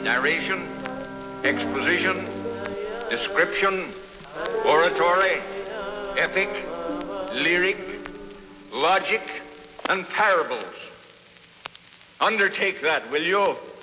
narration, exposition, description, oratory, epic, lyric, logic, and parables. Undertake that, will you?